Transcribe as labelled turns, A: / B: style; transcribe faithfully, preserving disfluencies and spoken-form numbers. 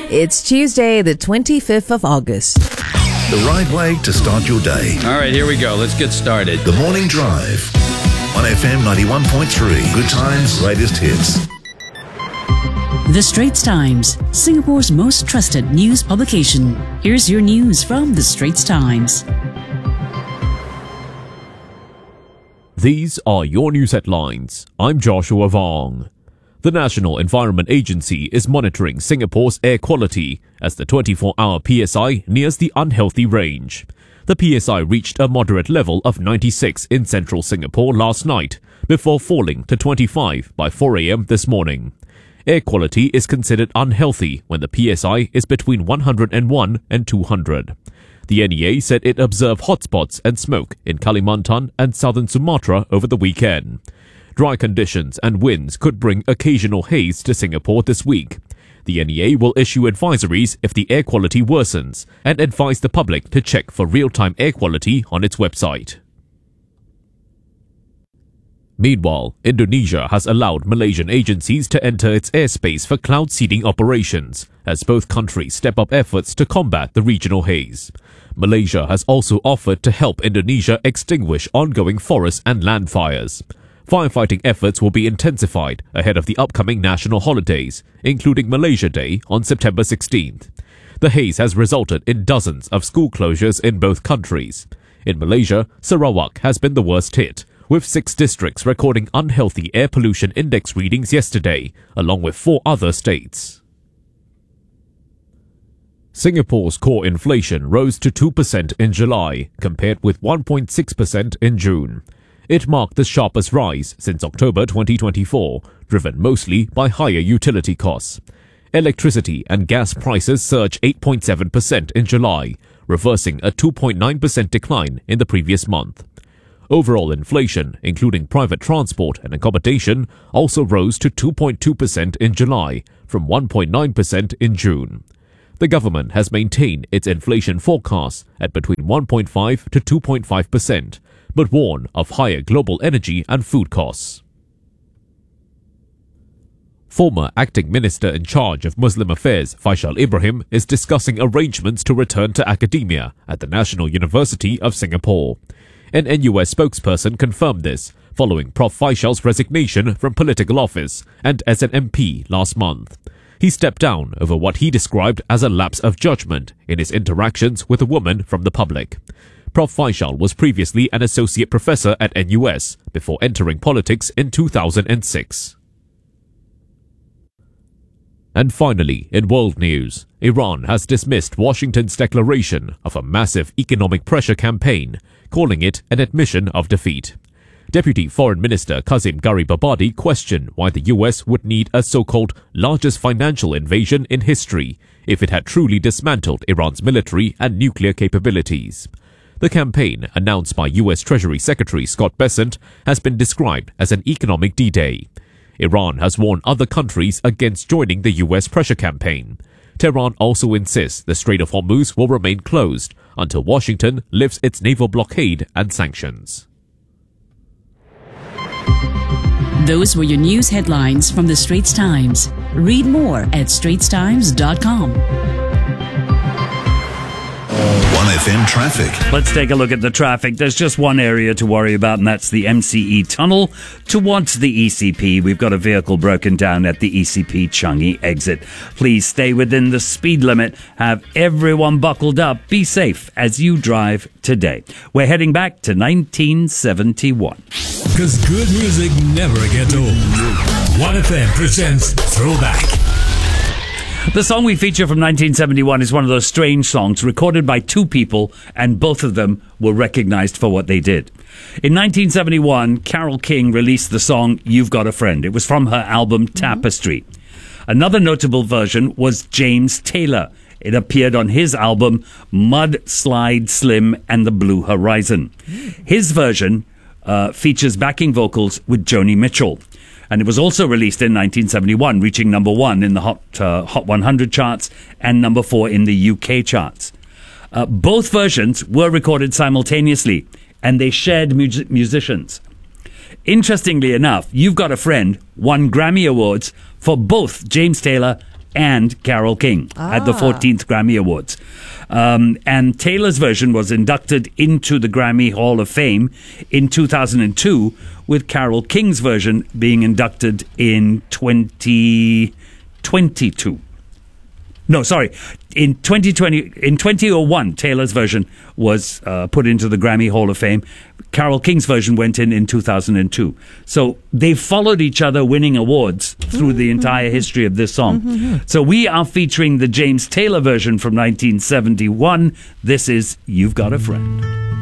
A: It's Tuesday, the twenty-fifth of August.
B: The right way to start your day.
C: All right, here we go. Let's get started.
B: The Morning Drive on F M ninety-one point three. Good times, latest hits.
D: The Straits Times, Singapore's most trusted news publication. Here's your news from The Straits Times.
E: These are your news headlines. I'm Joshua Vong. The National Environment Agency is monitoring Singapore's air quality as the twenty-four hour P S I nears the unhealthy range. The P S I reached a moderate level of ninety-six in central Singapore last night, before falling to twenty-five by four a.m. this morning. Air quality is considered unhealthy when the P S I is between one hundred one and two hundred. The N E A said it observed hotspots and smoke in Kalimantan and southern Sumatra over the weekend. Dry conditions and winds could bring occasional haze to Singapore this week. The N E A will issue advisories if the air quality worsens and advise the public to check for real-time air quality on its website. Meanwhile, Indonesia has allowed Malaysian agencies to enter its airspace for cloud seeding operations as both countries step up efforts to combat the regional haze. Malaysia has also offered to help Indonesia extinguish ongoing forest and land fires. Firefighting efforts will be intensified ahead of the upcoming national holidays, including Malaysia Day on September sixteenth. The haze has resulted in dozens of school closures in both countries. In Malaysia, Sarawak has been the worst hit, with six districts recording unhealthy air pollution index readings yesterday, along with four other states. Singapore's core inflation rose to two percent in July, compared with one point six percent in June. It marked the sharpest rise since October twenty twenty-four, driven mostly by higher utility costs. Electricity and gas prices surged eight point seven percent in July, reversing a two point nine percent decline in the previous month. Overall inflation, including private transport and accommodation, also rose to two point two percent in July, from one point nine percent in June. The government has maintained its inflation forecast at between one point five to two point five percent, but warn of higher global energy and food costs. Former acting minister in charge of Muslim affairs Faisal Ibrahim is discussing arrangements to return to academia at the National University of Singapore. An N U S spokesperson confirmed this following Professor Faisal's resignation from political office and as an M P last month. He stepped down over what he described as a lapse of judgment in his interactions with a woman from the public. Professor Faisal was previously an associate professor at N U S before entering politics in two thousand six. And finally, in world news, Iran has dismissed Washington's declaration of a massive economic pressure campaign, calling it an admission of defeat. Deputy Foreign Minister Kazim Garibabadi questioned why the U S would need a so-called largest financial invasion in history if it had truly dismantled Iran's military and nuclear capabilities. The campaign, announced by U S Treasury Secretary Scott Bessent, has been described as an economic D-Day. Iran has warned other countries against joining the U S pressure campaign. Tehran also insists the Strait of Hormuz will remain closed until Washington lifts its naval blockade and sanctions.
D: Those were your news headlines from The Straits Times. Read more at straits times dot com.
B: one F M traffic.
F: Let's take a look at the traffic. There's just one area to worry about, and that's the M C E tunnel towards the E C P. We've got a vehicle broken down at the E C P Changi exit. Please stay within the speed limit. Have everyone buckled up. Be safe as you drive today. We're heading back to nineteen seventy-one.
G: Because good music never gets old. one F M presents Throwback.
F: The song we feature from nineteen seventy-one is one of those strange songs recorded by two people, and both of them were recognized for what they did. In nineteen seventy-one, Carole King released the song You've Got a Friend. It was from her album Tapestry. Mm-hmm. Another notable version was James Taylor. It appeared on his album Mud Slide Slim and the Blue Horizon. His version uh, features backing vocals with Joni Mitchell. And it was also released in nineteen seventy-one, reaching number one in the Hot uh, Hot one hundred charts and number four in the U K charts. Uh, both versions were recorded simultaneously, and they shared mu- musicians. Interestingly enough, You've Got a Friend won Grammy Awards for both James Taylor and Carole King at the fourteenth Grammy Awards. Um, and Taylor's version was inducted into the Grammy Hall of Fame in two thousand two, with Carole King's version being inducted in twenty twenty-two. No, sorry. In twenty twenty, in two thousand one, Taylor's version was uh, put into the Grammy Hall of Fame. Carole King's version went in in two thousand two. So they followed each other, winning awards through the entire history of this song. Mm-hmm. So we are featuring the James Taylor version from nineteen seventy-one. This is "You've Got a Friend."